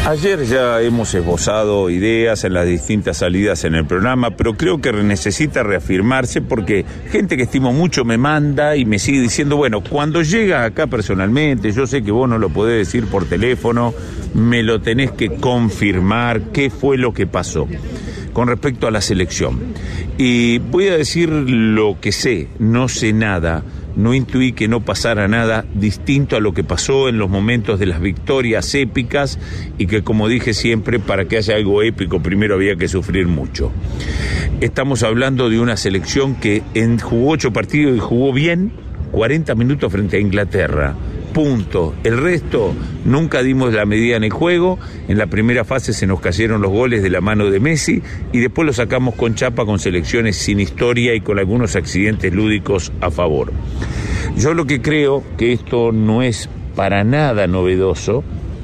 Ayer ya hemos esbozado ideas en las distintas salidas en el programa, pero creo que necesita reafirmarse porque gente que estimo mucho me manda y me sigue diciendo, bueno, cuando llegas acá personalmente, yo sé que vos no lo podés decir por teléfono, me lo tenés que confirmar qué fue lo que pasó con respecto a la selección. Y voy a decir lo que sé, no sé nada. No intuí que no pasara nada distinto a lo que pasó en los momentos de las victorias épicas y que, como dije siempre, para que haya algo épico primero había que sufrir mucho. Estamos hablando de una selección que jugó 8 partidos y jugó bien 40 minutos frente a Inglaterra. Punto. El resto, nunca dimos la medida en el juego. En la primera fase se nos cayeron los goles de la mano de Messi y después lo sacamos con chapa con selecciones sin historia y con algunos accidentes lúdicos a favor. Yo lo que creo que esto no es para nada novedoso,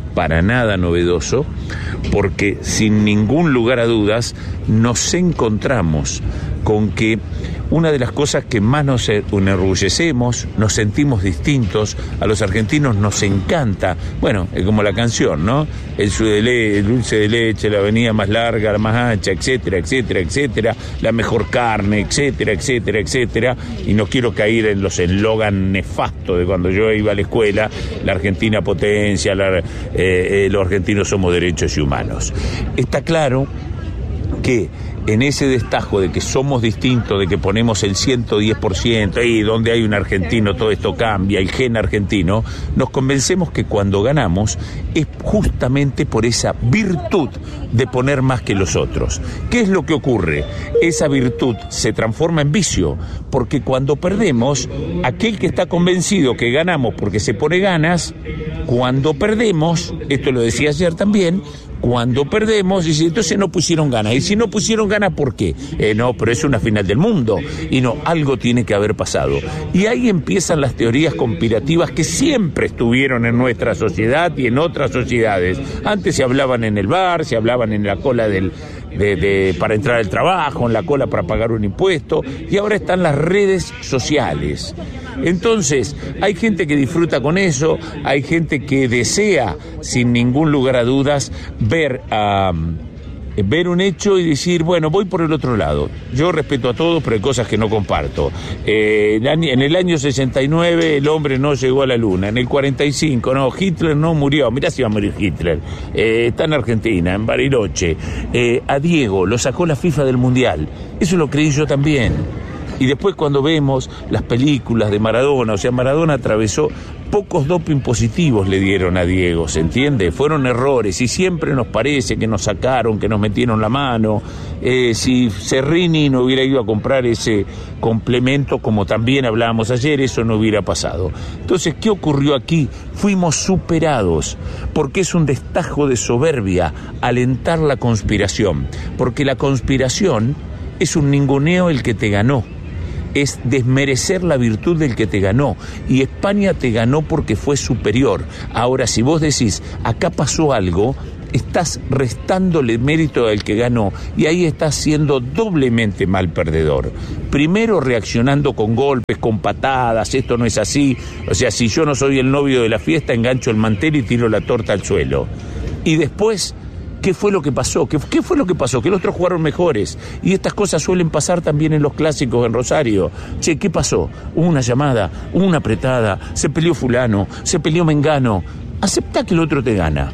porque sin ningún lugar a dudas nos encontramos con que una de las cosas que más nos enorgullecemos, nos sentimos distintos, a los argentinos nos encanta, bueno, es como la canción, ¿no? El dulce de leche, la avenida más larga, la más ancha, etcétera, etcétera, etcétera, la mejor carne, etcétera, etcétera, etcétera, y no quiero caer en los eslogan nefastos de cuando yo iba a la escuela, la Argentina potencia, los argentinos somos derechos y humanos. Está claro que en ese destajo de que somos distintos, de que ponemos el 110%, y donde hay un argentino todo esto cambia, el gen argentino, nos convencemos que cuando ganamos es justamente por esa virtud de poner más que los otros. ¿Qué es lo que ocurre? Esa virtud se transforma en vicio, porque cuando perdemos, aquel que está convencido que ganamos porque se pone ganas, cuando perdemos, esto lo decía ayer también, cuando perdemos, dice, entonces no pusieron ganas. Y si no pusieron ganas, ¿por qué? No, pero es una final del mundo. Y no, algo tiene que haber pasado. Y ahí empiezan las teorías conspirativas que siempre estuvieron en nuestra sociedad y en otras sociedades. Antes se hablaban en el bar, se hablaban en la cola para entrar al trabajo, en la cola para pagar un impuesto, y ahora están las redes sociales. Entonces, hay gente que disfruta con eso, hay gente que desea, sin ningún lugar a dudas, ver un hecho y decir, bueno, voy por el otro lado. Yo respeto a todos, pero hay cosas que no comparto. En el año 69 el hombre no llegó a la luna, en el 45 no, Hitler no murió, mirá si va a morir Hitler. Está en Argentina, en Bariloche. A Diego lo sacó la FIFA del Mundial, eso lo creí yo también. Y después cuando vemos las películas de Maradona, o sea, Maradona atravesó, pocos doping positivos le dieron a Diego, ¿se entiende? Fueron errores y siempre nos parece que nos sacaron, que nos metieron la mano. Si Serrini no hubiera ido a comprar ese complemento, como también hablábamos ayer, eso no hubiera pasado. Entonces, ¿qué ocurrió aquí? Fuimos superados, porque es un destajo de soberbia alentar la conspiración, porque la conspiración es un ninguneo el que te ganó. Es desmerecer la virtud del que te ganó, y España te ganó porque fue superior. Ahora, si vos decís, acá pasó algo, estás restándole mérito al que ganó, y ahí estás siendo doblemente mal perdedor. Primero reaccionando con golpes, con patadas, esto no es así, o sea, si yo no soy el novio de la fiesta, engancho el mantel y tiro la torta al suelo. Y después, ¿qué fue lo que pasó? ¿Qué fue lo que pasó? Que los otros jugaron mejores. Y estas cosas suelen pasar también en los clásicos en Rosario. Che, ¿qué pasó? Hubo una llamada, hubo una apretada, se peleó fulano, se peleó mengano. Aceptá que el otro te gana.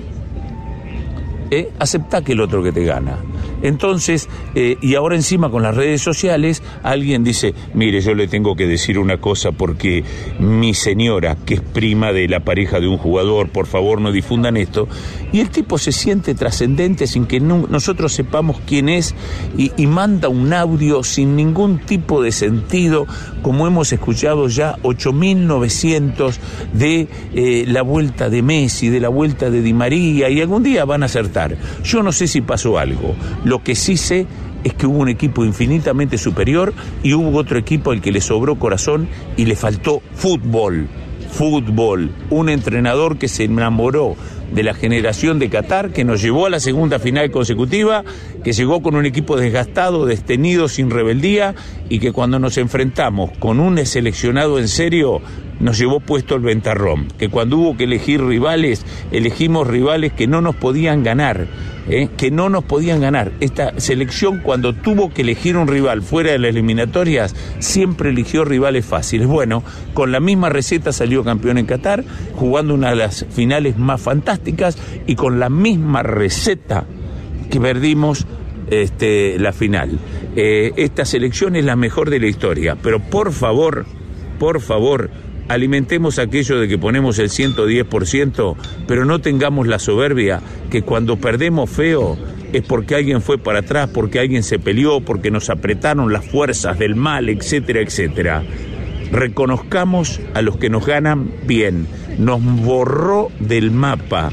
Aceptá que el otro que te gana. Entonces, y ahora encima con las redes sociales, alguien dice, mire, yo le tengo que decir una cosa porque mi señora, que es prima de la pareja de un jugador, por favor no difundan esto, y el tipo se siente trascendente sin que nosotros sepamos quién es, y manda un audio sin ningún tipo de sentido, como hemos escuchado ya 8.900 de la vuelta de Messi, de la vuelta de Di María, y algún día van a acertar. Yo no sé si pasó algo. Lo que sí sé es que hubo un equipo infinitamente superior y hubo otro equipo al que le sobró corazón y le faltó fútbol. Un entrenador que se enamoró de la generación de Qatar, que nos llevó a la segunda final consecutiva, que llegó con un equipo desgastado, destenido, sin rebeldía, y que cuando nos enfrentamos con un seleccionado en serio, nos llevó puesto el ventarrón, que cuando hubo que elegir rivales, elegimos rivales que no nos podían ganar, que no nos podían ganar. Esta selección, cuando tuvo que elegir un rival fuera de las eliminatorias, siempre eligió rivales fáciles. Bueno, con la misma receta salió campeón en Qatar, jugando una de las finales más fantásticas, y con la misma receta que perdimos la final. Esta selección es la mejor de la historia, pero por favor, alimentemos aquello de que ponemos el 110%, pero no tengamos la soberbia que cuando perdemos feo es porque alguien fue para atrás, porque alguien se peleó, porque nos apretaron las fuerzas del mal, etcétera, etcétera. Reconozcamos a los que nos ganan bien. Nos borró del mapa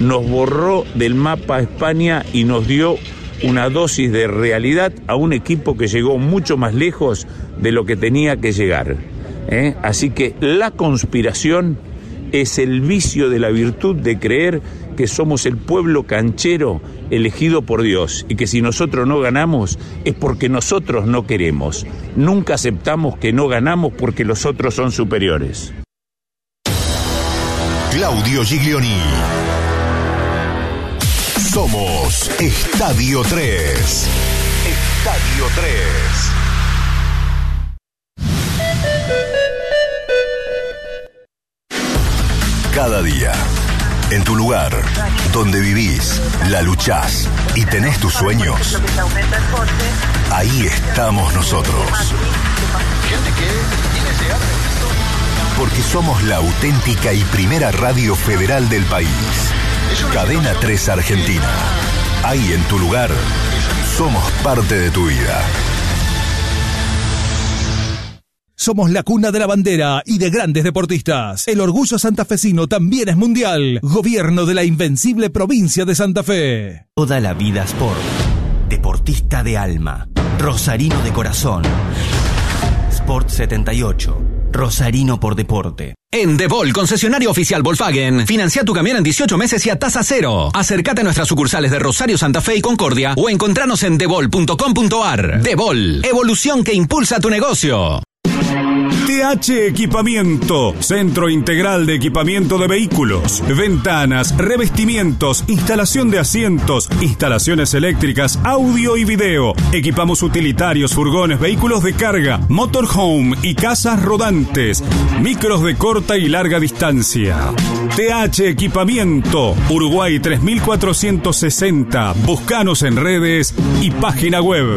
España y nos dio una dosis de realidad a un equipo que llegó mucho más lejos de lo que tenía que llegar. Así que la conspiración es el vicio de la virtud de creer que somos el pueblo canchero elegido por Dios y que si nosotros no ganamos es porque nosotros no queremos. Nunca aceptamos que no ganamos porque los otros son superiores. Claudio Giglioni. Somos Estadio 3. Estadio 3. Cada día, en tu lugar, donde vivís, la luchás y tenés tus sueños, ahí estamos nosotros. Porque somos la auténtica y primera radio federal del país. Cadena 3 Argentina. Ahí en tu lugar, somos parte de tu vida. Somos la cuna de la bandera y de grandes deportistas. El orgullo santafesino también es mundial. Gobierno de la invencible provincia de Santa Fe. Toda la vida sport. Deportista de alma. Rosarino de corazón. Sport 78. Rosarino por deporte. En Devol, concesionario oficial Volkswagen, financia tu camión en 18 meses y a tasa cero. Acércate a nuestras sucursales de Rosario, Santa Fe y Concordia o encontranos en devol.com.ar. Devol, evolución que impulsa tu negocio. TH Equipamiento, Centro Integral de Equipamiento de Vehículos, ventanas, revestimientos, instalación de asientos, instalaciones eléctricas, audio y video. Equipamos utilitarios, furgones, vehículos de carga, motorhome y casas rodantes, micros de corta y larga distancia. TH Equipamiento, Uruguay 3460. Búscanos en redes y página web.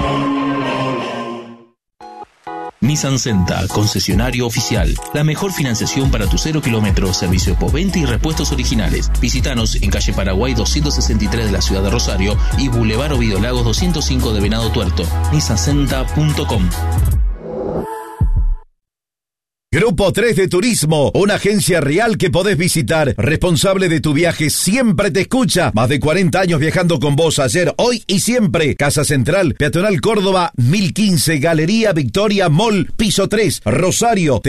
Nissan Senta, concesionario oficial. La mejor financiación para tu 0 kilómetros, servicio postventa y repuestos originales. Visítanos en calle Paraguay 263 de la ciudad de Rosario y Boulevard Ovidio Lagos 205 de Venado Tuerto. nissancenta.com. Grupo 3 de Turismo, una agencia real que podés visitar. Responsable de tu viaje, siempre te escucha. Más de 40 años viajando con vos, ayer, hoy y siempre. Casa Central, Peatonal Córdoba, 1015, Galería Victoria Mall, piso 3, Rosario,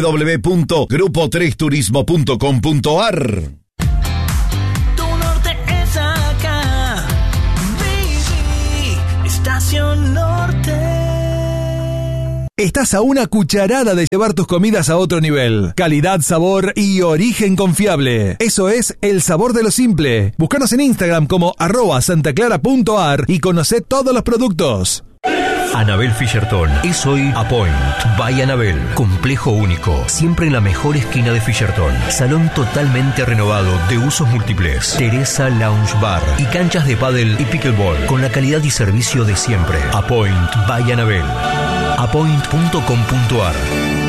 www.grupo3turismo.com.ar. Tu norte es acá, baby, Estación Norte. Estás a una cucharada de llevar tus comidas a otro nivel. Calidad, sabor y origen confiable. Eso es el sabor de lo simple. Búscanos en Instagram como @santaclara.ar y conocé todos los productos. Anabel Fisherton es hoy Apoint by Anabel. Complejo único, siempre en la mejor esquina de Fisherton. Salón totalmente renovado de usos múltiples. Teresa Lounge Bar y canchas de pádel y pickleball con la calidad y servicio de siempre. Apoint by Anabel. Apoint.com.ar.